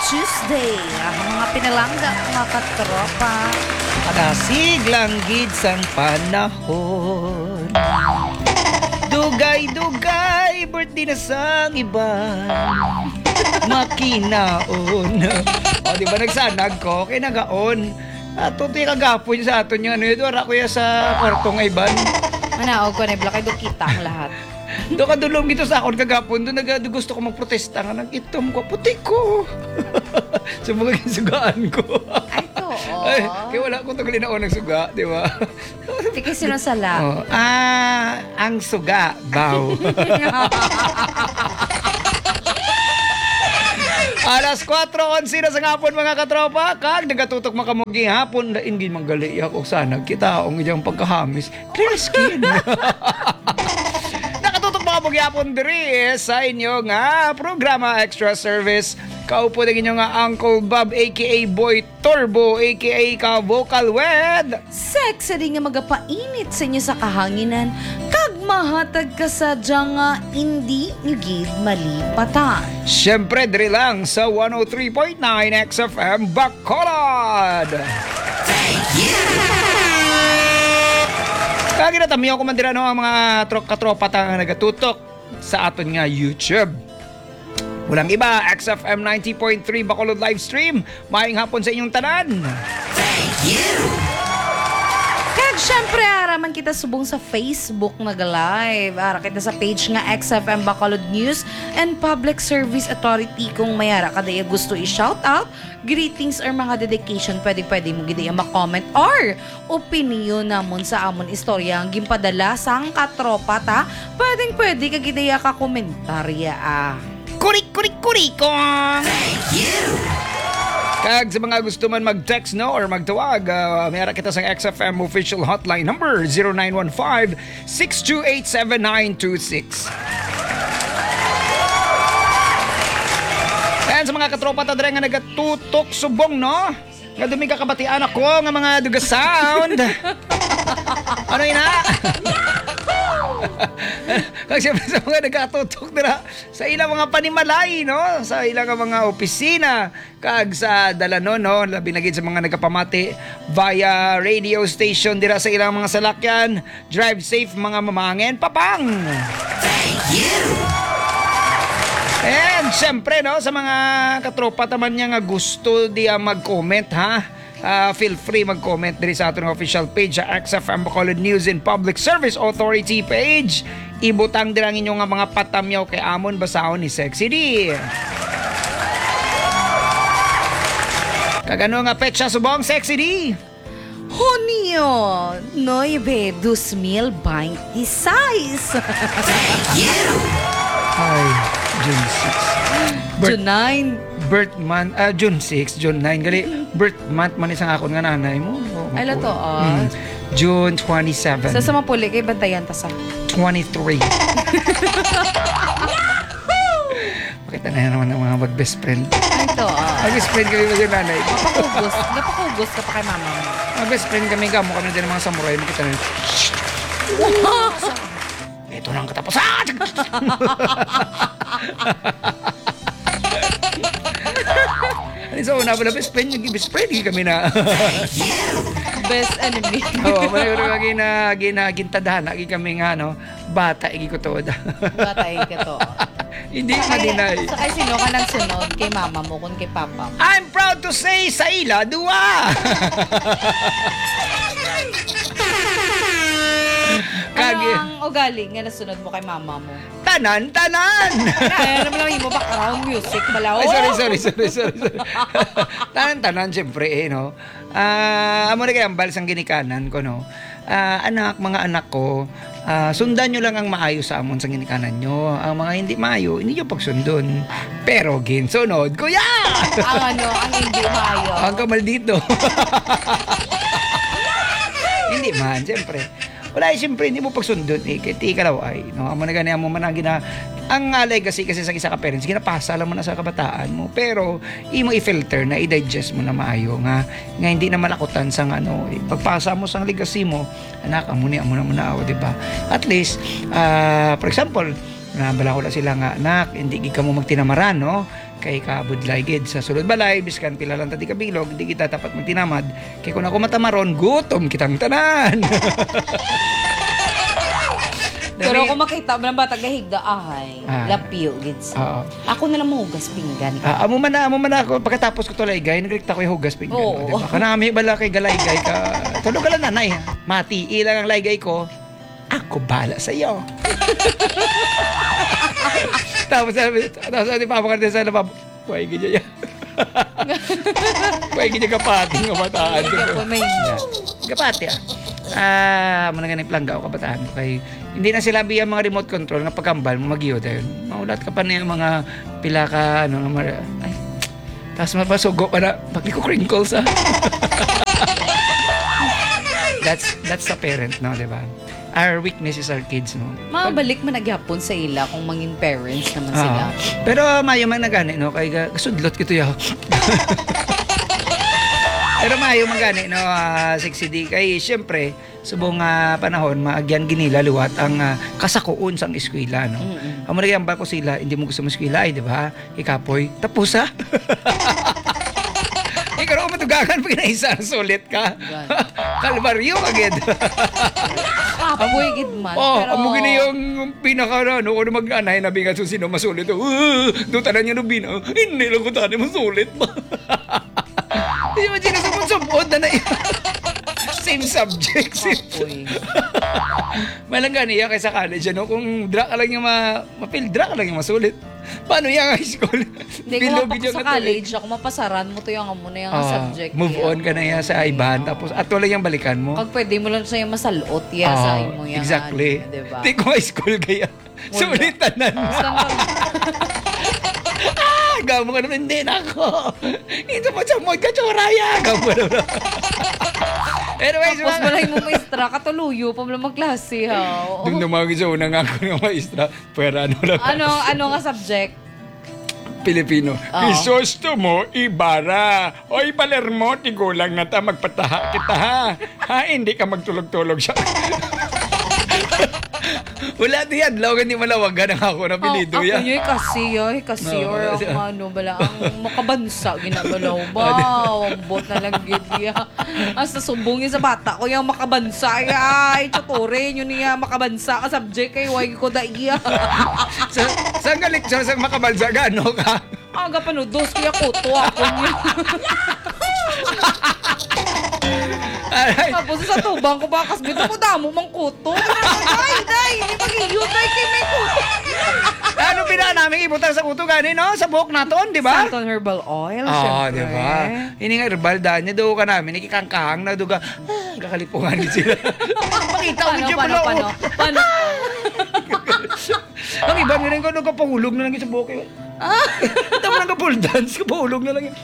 Tuesday. Mga pinalangga, mga katropa. Padasiglang gid sang panahon. Dugay-dugay, birthday na sang iba. Makinaon. O, di ba nagsanag ko? Kaya nagaon. Ato ti kagapon sa aton yung ano yun. Wala ko ya sa kwartong iban. Manaog ko na blakay do kita ang lahat. Doon ka dulong dito sa akon kagapon. Doon gusto ko magprotesta nga. Nag-itom ko. Puti ko. Sa mga sugaan ko. Ay, to. Ay, kaya wala ko tagalin na ng suga, di ba? Tiki sino sala. Oh, ang suga, baw. Alas 4:11 na sa hapon mga katropa. Kag nagatutok makamugi hapon. Hindi manggali ako sana. Kita ang iyang pagkahamis. Clear skin. Nakatutok makamugi hapon diri sa inyo nga programa Extra Service. Kaupo na inyo nga Uncle Bob aka Boy Turbo aka ka Vocal Wed. Sexy rin nga magapainit sa inyo sa kahanginan. Kag mahatag ka sa nga hindi ngigid malipatan. Siyempre diri lang sa 103.9 XFM Bacolod. Thank you! Kagi na tamiyo ko man dira no ang mga katropa nga nagatutok sa aton nga YouTube. Walang iba, XFM 90.3 Bacolod Livestream. Maayong hapon sa inyong tanan. Thank you! Kag syempre, araman kita subong sa Facebook nag-live. Ara kita sa page nga XFM Bacolod News and Public Service Authority. Kung mayara ka daya gusto i-shoutout, greetings or mga dedication, pwede mo gidaya ma-comment or opinion namon sa amon istorya ang gimpadala sang katropa ta. Pwede ka gidaya ka komentarya Kurik-kurik-kurikong! Thank you! Kag sa mga gusto man mag-text no or magtawag, mayara kita sa XFM official hotline number 0915-628-7926. And sa mga katropa tadre nga nagatutok subong no? Nga dumi kakabatian ako nga mga duga sound. Ano yun ha? Kasi sa mga nagkatutok nila sa ilang mga panimalay, no? Sa ilang mga opisina, kag sa dalanon, no? Labi na gid sa mga nagkapamati via radio station dira sa ilang mga salakyan. Drive safe mga mamangin, papang! Thank you! And syempre, no? Sa mga katropa taman niya nga gusto diya mag-comment, ha? Feel free mag-comment diri sa ating official page sa XFM Bacolod News and Public Service Authority page. Ibutang dirang inyo nga mga patamyaw kay amon basahon ni Sexy D. Kagano nga petsa subong Sexy D? Junio 9, 2026. Ay, June 6. June 9. Birth month, June 6, June 9. Gali, birth month man isang akon nga nanay mo. Ay, lato, June 27. Sa mapuli kay bantayan ta sa 23. Pakita na naman ng mga mag-best friend. Ay, to, Mag-best friend kami ba yung nanay? Napakugos ka pa kay mama mo. Mag-best friend kami, gamo kami din ng mga samurai. Makita na ito na ang katapusan! So, una pala best friend kami na. Best enemy. Oo, wala ginagintadahan. Agi kami nga, no? Bata, igi ko to. Batay ka to. Hindi madinay. Sa kay sino ka nang sunod? Kay mama mo, kung kay papa mo? I'm proud to say, sa ila, dua! Ano ang ugali nga nasunod mo kay mama mo? Tanan! Kaya naman lang mo background music, balaw. Ay, sorry. Tanan, syempre, no? Amo na kaya ang balsang ginikanan ko, no? Mga anak ko, sundan nyo lang ang maayo sa amon sa ginikanan nyo. Ang mga hindi maayo, hindi nyo pagsundon. Pero ginsunod, kuya! Ang hindi maayo. Ang kamaldito. Hindi man, syempre. Wala siyempre, hindi mo pagsundon kaya ti ka daw ay, no? Amo na gani mo managi na ang legacy kasi sa isa ka parents, ginapasa lang mo na sa kabataan mo, pero imo i-filter na i-digest mo na maayo nga hindi na malakutan sa pagpasa mo sa legacy mo, anak, amo na di ba? At least, for example, nabala ko na sila nga, anak, hindi ka mo magtinamaran, no? kay kabudlay gid sa sulod balay biskan pila lang tadi kabilog di kita dapat magtinamad kay kung ako matamaron gutom kitang tanan. Pero kung makita mo ng bata gahigda Ah. lapyo gids. Oo. Ako na lang mahugas pinggan. Amo man na ako pagkatapos ko tulay gay nagrekta ko yung hugas pinggan. Oo. Diba? Kanami bala kay galaygay ka. Tulog ka lang nanay. Mati ilang ang laygay ko. Ako bala sa iyo. Tapos sabi pa ako sa labab. Kuhay gid ya. Kuhay gid kapating nga bataan ko. Kapati muna ganit langgaw kabataan ko kay hindi na sila biya mga remote control nga pagkambal mo magiyo dayon. Maulat ka pa na yung mga pila ka ay tapos mapasugo pa na pag ko crinkles that's the parent no, di ba? Our weakness is our kids no. Mabalik man nagyapon sa ila kung mangin parents naman sila. Pero mayo man nagani no kay sudlot kito ya. Pero mayo magani no 60D kay syempre subong panahon maagyan ginila luwat ang kasakuon sang eskwela no. Amo na gyamba ko sila hindi mo gusto mo eskwela ay di ba? Ikapoy tapos ha. Ikaw mo tugangan pag naisa sulit ka. Kalbaryo agad. Kapoy gid man. Pero amo gini yung pinaka ano ko mag-anay na bingat so sino masulit. Do tanan niya no bina. Hindi lang ko tanan masulit ba. Di ba dito sumod na same subject. Malangga niya kaysa college ano kung dra ka lang yung ma-feel dra ka lang yung masulit. Paano yung high school? Hindi ko mapasok sa college ako mapasaran mo to yung amo na yung subject. Move on ka na yan sa iban tapos at wala yung balikan mo. Kag pwede mo lang sa'yo masalot ya sa imo yan. Exactly. Diba? Di ko high school kaya. Sulitan na gamo ka naman din ako. Ito pa sa mod ka, choraya. Gamo ka naman. Anyways, tapos malay mo maestra, katuluyo pa mo lang magklase ha. Doon namagin sa unang ako ng maestra. Pero ano lang. Ano nga subject? Pilipino. Isosto mo, Ibarra. Oy, Palermo, tigulang na ta, magpataha kita ha. Ha, hindi ka magtulog-tulog siya. Wala diyan, lawagan di malawagan ang ako na pilido yan. yan. Ako kasi, or ang bala, ang makabansa, ginabalaw ba? Ang bot na lang gid ya. Hasta sumbungin sa bata ko yung makabansa, ay, tuturin yun niya, makabansa ka subject, kay wag ko da iya. Saan ka lecture sa makabansa, gano ka? Aga panudos, kaya kuto ako niya. Tapos sa tubang ko bakas bito mo damo mang kuto. Day, hindi mag-iyot day kay may kuto. Ano pina namin ibutang sa kuto gani no? Sa buhok naton, di ba? Santon herbal oil, syempre. Di ba? Ini nga herbal daan niya do ka namin ikikangkang na duga. Kakalipungan din sila. Makita ko medyo paano? Ang iba nga rin ko nung kapahulog na lang sa buhok. Ito mo nang kapul dance, kapahulog na lang yun.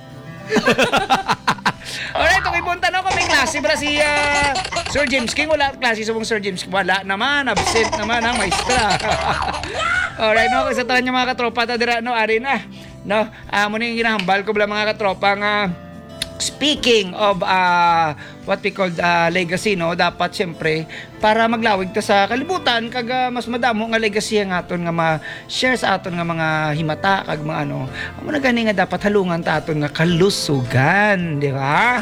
Alright, okay po tanong ko may klase ba si Sir James King? Wala klase sa Sir James King. Wala naman, absent naman ang maestra. Alright, no, kasi sa tanan niya mga katropa ta dira no ari na. No, mo ning ginahambal ko bala mga katropa nga speaking of what we call legacy no, dapat siyempre para maglawig ta sa kalibutan kag mas madamo nga legacy nga aton nga ma-share sa aton nga mga himata kag mga ano amo na gani nga dapat halungan ta aton nga kalusugan, di ba?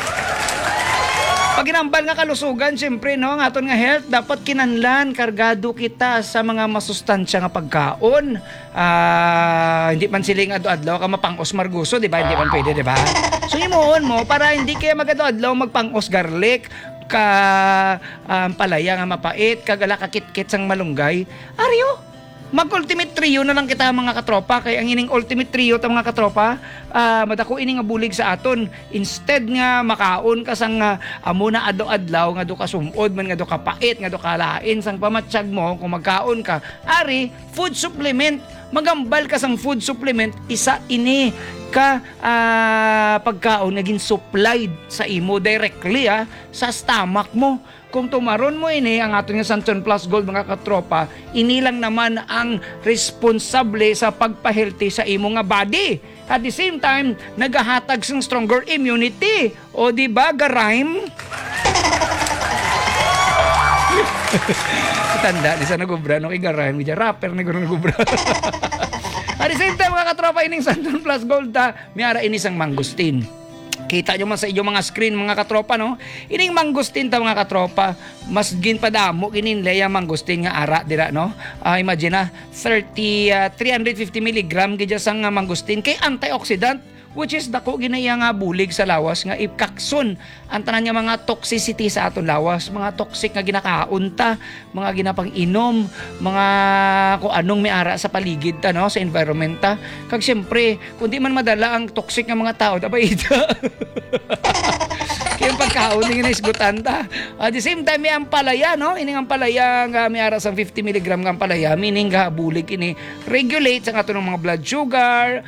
Pag ginambal nga kalusugan, siyempre, no, ang aton nga health, dapat kinanlan, kargado kita sa mga masustansya nga pagkaon. Hindi man siling adlaw ka mapangos marguso, di ba? Hindi man pwede, di ba? So, imuon mo, para hindi kaya magado-adlaw magpangos garlic, palaya nga mapait, kagala kakit-kit sang malunggay. Aryo, mag-ultimate trio na lang kita mga katropa kay ang ining ultimate trio ta mga katropa madako ini nga bulig sa aton instead nga makaon ka sang amuna ado-adlaw nga do ka sumod man nga do ka pait nga do ka lain sang pamatsyag mo kung magkaon ka ari food supplement magambal ka sang food supplement isa ini ka pagkaon naging supplied sa imo directly sa stomach mo. Kung tumaron mo ini ang aton nga Santon Plus Gold mga katropa, ini lang naman ang responsable sa pagpa-healthy sa imo nga body. At the same time, nagahatag sang stronger immunity. O di ba, Garime? Tanda ni sa nagubra no kay Garime, di rapper na guro nagubra. At the same time, mga katropa, ining Santon Plus Gold may ara inisang mangustin. Kita nyo man sa inyong mga screen, mga katropa, no? Ining mangustin ta, mga katropa, mas ginpadamo, gininleya mangustin nga ara, dira, no? Imagine na, 350 mg gidya sang mangustin kay antioxidant, which is dako ginaya nga bulig sa lawas nga ipkakson ang tanan nga mga toxicity sa aton lawas, mga toxic nga ginakaunta, mga ginapang inom, mga kung anong may ara sa paligid ta, no, sa environment ta. Kag syempre, kung di man madala ang toxic nga mga tao, dabay ita. Kaya pagkaon nga naisgutan ta. At the same time, may ampalaya, no? Ining ampalaya nga may ara sa 50 mg nga ampalaya, meaning nga bulig ini regulate sa aton mga blood sugar,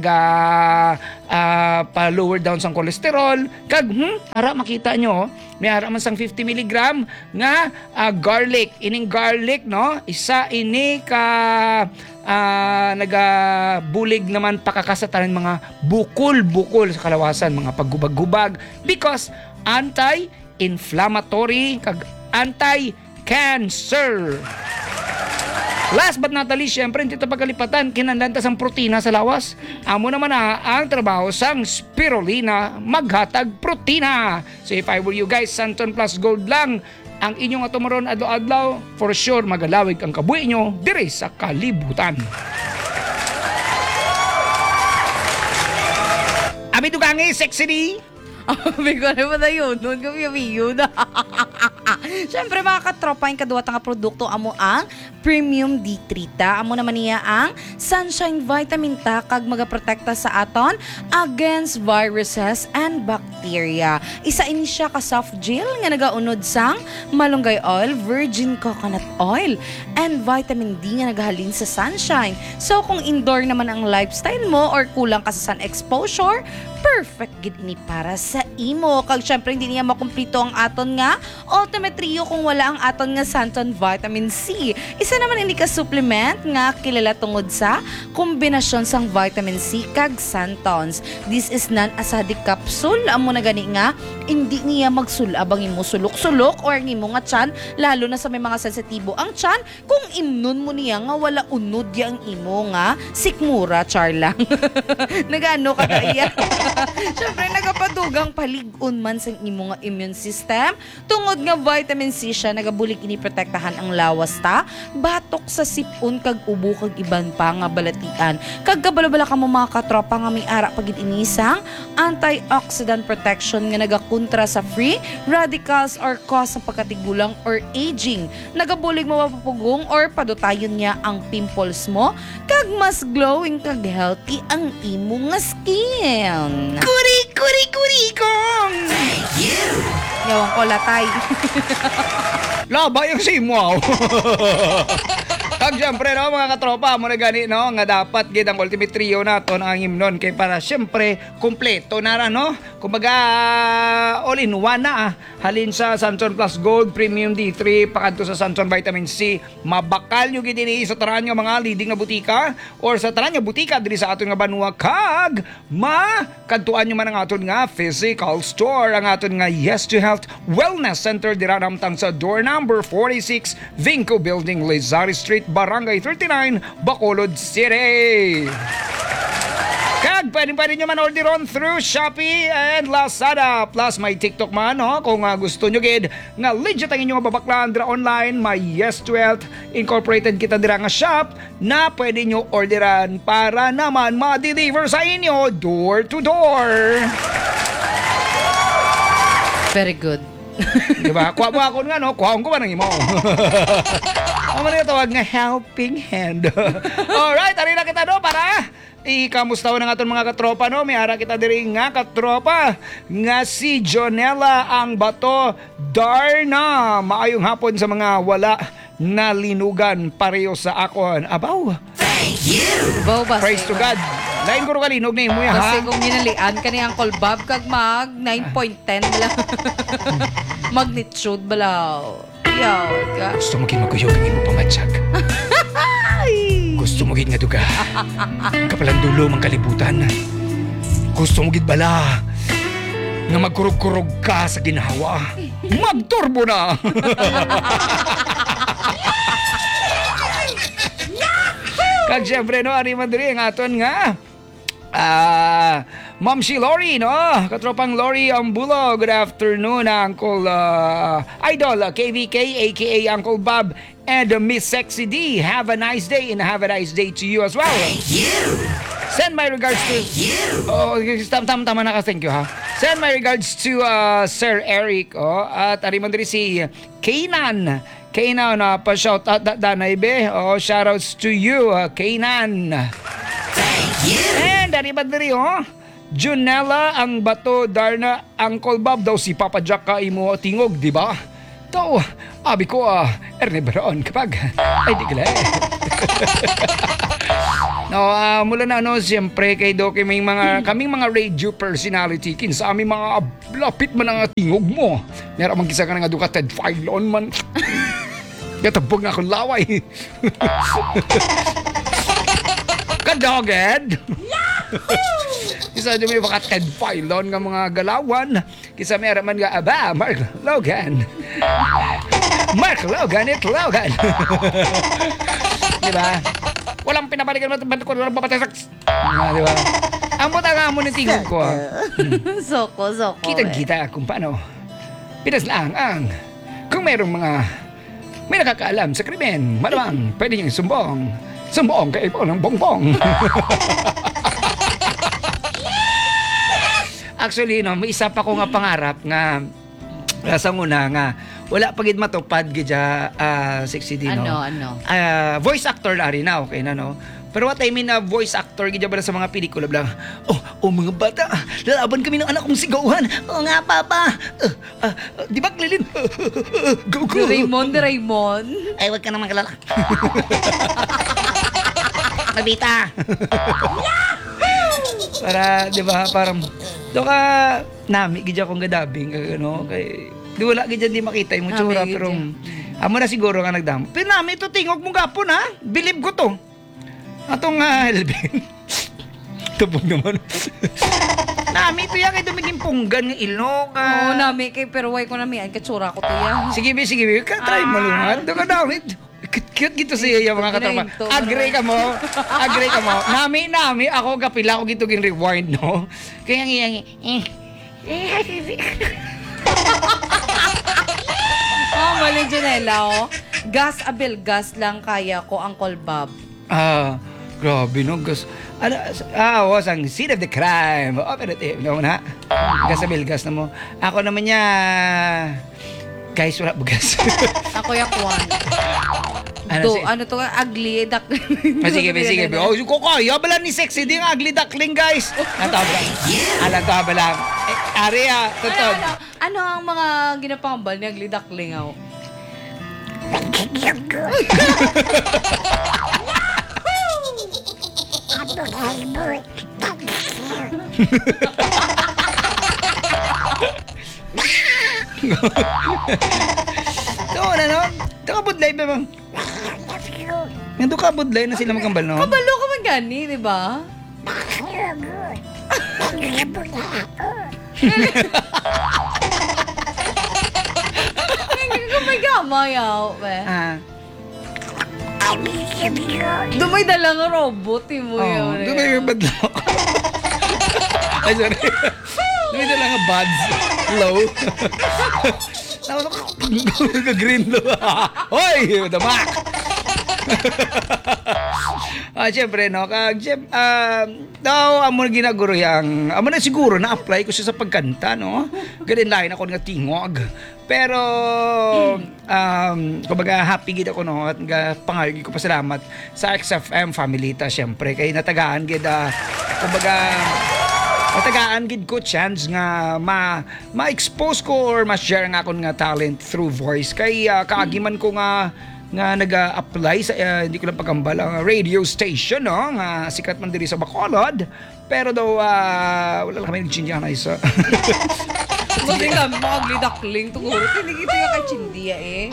pa-lower down sang cholesterol. Kag, ara makita nyo, may ara man sang 50 mg nga garlic. Ining garlic, no? Isa ini ka nagabulig naman pakakasatanan mga bukol-bukol sa kalawasan, mga paggubag-gubag because anti-inflammatory kag anti-cancer. Last but not least, syempre, hindi ito pagkalipatan, kinandantas ang protina sa lawas. Amo naman ang trabaho sang spirulina, maghatag protina. So if I were you guys, Santon Plus Gold lang ang inyong atumaron adlaw-adlaw, for sure magalawig ang kabuhi nyo dire sa kalibutan. Abi dugangi, sexy di? Abi ko na ba na yun? Noon kami yun. Siyempre mga katropa, yung kaduwat nga produkto amo ang Premium D3 ta. Amo naman niya ang Sunshine Vitamin ta kag magaprotekta sa aton against viruses and bacteria. Isa ini siya ka soft gel nga nagaunod sang malunggay oil, virgin coconut oil, and vitamin D nga nagahalin sa sunshine. So kung indoor naman ang lifestyle mo or kulang ka sa sun exposure, perfect gid ini para sa imo. Kag syempre hindi niya makumpleto ang aton nga ultimate trio kung wala ang aton nga Santon Vitamin C. Isa naman ini ka supplement nga kilala tungod sa kombinasyon sang vitamin C kag Santons. This is non-acidic capsule. Amo na gani nga hindi niya magsulab ang imo sulok-sulok or ang imo nga tiyan, lalo na sa may mga sensitibo ang tiyan kung imnon mo niya nga wala unod ya ang imo nga sikmura, char lang. Nagano ka kaya? Siyempre, nagapadugang palig-on man sa imo nga immune system. Tungod nga vitamin C siya, nagabulig ini protektahan ang lawas ta, batok sa sipon kag ubo kag iban pa nga balatian. Kag kabalo-bala ka mo mga katropa nga may ara pagid inisang antioxidant protection nga nagakontra sa free radicals or cause sa pagkatigulang or aging. Nagabulig mo mapapugong or padutayon niya ang pimples mo, kag mas glowing kag healthy ang imo nga skin. Kuri kong! Yawan ko latay. Laba yung simaw. Kag syempre, no, mga katropa, mo na gani, no, nga dapat gid ang ultimate trio nato ang himnon kay para syempre kumpleto na ra, no. Kumbaga all in one na halin sa Santon Plus Gold Premium D3 pakadto sa Santon Vitamin C. Mabakal nyo gid ini sa tanan nga mga leading na butika or sa tanan nga butika diri sa aton nga banwa, kag makadtuan nyo man ang aton nga physical store, ang aton nga Yes to Health Wellness Center dira namtang sa door number 46 Vinco Building, Lizari Street, Barangay 39, Bacolod City. Kag pwede nyo man order on through Shopee and Lazada. Plus may TikTok man, no? Kung gusto nyo gid nga legit ang inyong babaklan dira online, may Yes to Health Incorporated kita dira nga shop na pwede nyo orderan para naman ma-deliver sa inyo door to door. Very good. Diba? Kuha mo ako nga, no? Kuha ko ba ng imo? Ang mga tawag nga helping hand. Alright, ari na kita, no? Para ikamusta ng aton mga katropa, no? May ara kita diri nga katropa nga si Jonella ang bato Darna. Maayong hapon sa mga wala na linugan pareho sa akon. Abaw. Thank you. Praise to God. Lain ko ro kalinog na imo ya, ha? Kasi kung ginalian ka ni Uncle Bob kag mag 9.10 bala. Magnitude bala. Yaw ka. Gusto mo gid maguyog ang imo pamatsyag. Gusto mo gid nga duga. Kapalang dulo mang kalibutan. Gusto mo gid bala nga magkurog-kurog ka sa ginhawa. Magturbo na. Kag syempre no, ari man diri ang aton nga Ma'am si Lori, no? Katropang Lori Ambulo. Good afternoon, Uncle Idol, KVK, aka Uncle Bob, and Miss Sexy D. Have a nice day, and have a nice day to you as well. Thank you. Send my regards to... Oh, tama na ka, thank you, ha? Send my regards to Sir Eric, oh. At ari man diri si Kainan. Kainan, pa-shout out danay be. Oh, shoutouts to you, Kainan. Thank you. And dari ba diri Junella ang bato Darna Uncle Bob daw si Papa Jack ka imo tingog, di ba? Daw, abi ko Erne Baron kapag ay di kala. No, mula na siyempre kay do kay kaming mga radio personality kinsa aming mga lapit man ang tingog mo. Meron man kisa ka nga duka Ted Filon man. Gatabog nga akong laway. Kadoged. Kisa dyan may bakat Ted Filon nga mga galawan. Kisa may man nga aba, Mark Logan. Mark Logan, it Logan. Diba? Walang pinabalikan mo ko walang papatesak. Diba? Ang buta nga mo ng tingog ko. Soko. Kitang-kita kung paano. Pinas lang ang kung merong mga may nakakaalam sa krimen, malamang pwede niyang sumbong. Sumbong kay po ng bongbong. Actually, no, may isa pa ko nga pangarap nga sa una nga wala pagid matupad gidya Sexy D, no? Ano? Voice actor na rin na, okay na, no? Pero what I mean na voice actor gidya ba sa mga pelikula lang? Mga bata, lalaban kami ng anak kong sigawan. Nga, papa. Di ba, Klilin? Go. Raymond. Ay, wag ka naman kalala. Nabita. Para, di ba, parang, do ka, nami, gidya kong gadabing, ano, kay, di wala gidya di makita yung tsura, pero, amo na siguro nga nagdamo. Pero nami, ito tingog mong gapon, ha? Believe ko to. Atong Elvin. Tubog naman. Nami, ito yan, kay dumiging punggan ng ilong. Oo, nami, kay pero way ko nami, ay katsura ko to yan. Sige, try mo lungan. Do ka dawit. Cute gito siya yung mga katropa. Agree ka mo. Nami, ako kapila ko gito gin rewind, no? Kaya Mali Janela, gas lang kaya ko, Uncle Bob. Grabe, no? Gas. Was ang scene of the crime. Operative. No, na? Gas na mo. Ako naman niya. Guys, wala bugas. Ako yakwan. Ano to? Ugly duckling. Sige. Ko kaya bala ni Sexy di nga ugly duckling, guys. Alam to ba lang. Area, tutod. Ano ang mga ginapambal ni ugly duckling, aw? No? Kabudlay ba bang? Nandun kabudlay na sila magkambal, no? Kabalo ka man gani, di ba? May gamay, aw. Dumay dalang robot, mo yun. Dumay yung badlo. Ay, sorry. Dumay dalang buds. Low. Tapos green low. Hoy! Damak! Siyempre, no? Amo na ginaguro yang. Amo na siguro na-apply ko siya sa pagkanta, no? Ganun lain ako nga tingog. Pero, kumbaga, happy gid ako, no? At pangalgi ko pasalamat sa XFM family ta, siyempre. Kaya natagaan gid, kumbaga, natagaan gid ko chance nga ma-expose ko or ma-share nga akong nga talent through voice. Kaya kaagiman ko nga nag-apply sa hindi ko lang pagkambal ang radio station, no? Nga sikat man diri sa Bacolod. Pero daw wala lang kami nagchindihan na isa. Hindi kami mga ugly duckling. Tuguro, tinigito ka kay Chindia, eh.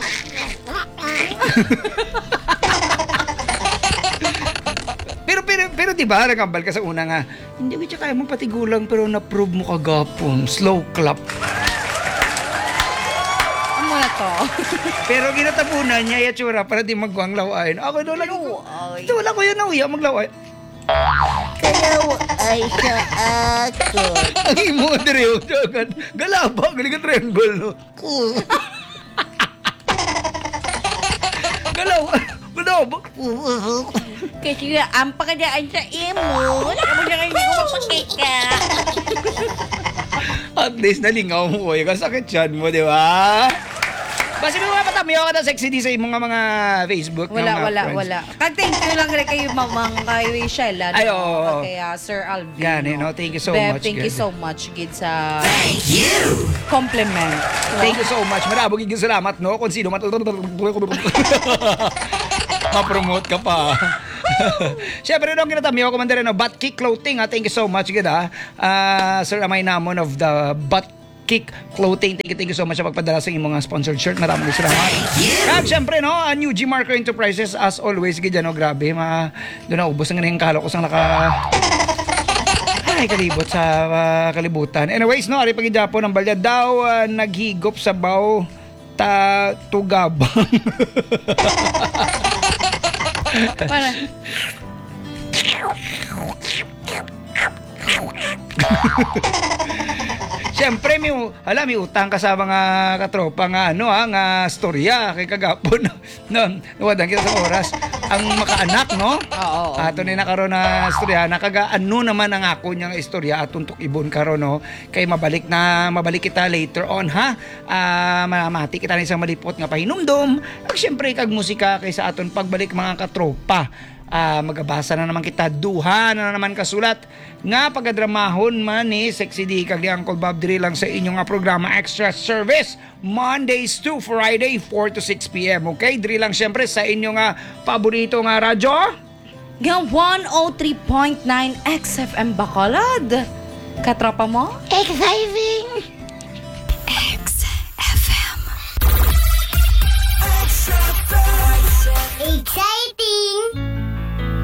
Pero diba, nagkambal ka sa una nga, hindi ko kaya mong patigulang pero na-prove mo kagapon. Slow clap. Ang muna to. Pero ginatapunan niya yatsura para di magwang lawain. Ako doon lagi ko. Laway. Ito wala ko yan nauya maglaway. Kalaw ay sa akin. Ang imo dire yung jagan. Galaba, galing ka triangle no. Galaw. Galaba. Kasi ang pagkadaan sa imo, sabi na hindi ko magpakita. At least nalingaw mo ko. Kasakit yan mo, di ba? Basta may mga patamiyo ka na sexy di sa imong mga Facebook. Wala, mga wala, friends. wala. Thank you lang rin kayo, mamang kay Sheila. Ay, oo. Kaya Sir Alvin. Yan, thank you so Beb, much. thank you Gid. so much, Gid, sa compliment. Thank you so much. Marabog yung salamat, no? Kung sino man. Ma-promote ka pa. Siyempre, nung kinatamiyo ko man din, Butt Kick Clothing. Thank you so much, Gid, Sir Amay Namon of the Butt Kick Clothing. Thank you so much sa pagpadala sa inyong mga sponsored shirt. Maraming salamat. Kaya siyempre, no, New G Marco Enterprises, as always, Gid, grabe, doon na ubos ang ganyan kalo ko sang ay, kalibot sa kalibutan. Anyways, no, ari pag-ijapo ng balya daw, naghigop sa baw tugabang. Para. Siyempre, may utang ka sa mga katropa nga, nga storya kay kagapon. Wadang kita sa oras. Ang makaanak, no? Oo. Ato ni nakaroon na storya. Nakagaano naman ang ako niyang istorya at tuntok ibon karon, no? Kay mabalik kita later on, ha? Mamati kita na isang malipot nga pahinumdom. At siyempre, kag musika kay sa aton pagbalik mga katropa. Magabasa na naman kita, duha na naman kasulat nga pagdramahon man ni Sexy D kag ni Uncle Bob diri lang sa inyong programa Extra Service Mondays to Friday 4 to 6 p.m. Okay, diri lang syempre sa inyong paborito nga radyo Nga 103.9 XFM Bacolod. Katropa mo? Exciting! XFM.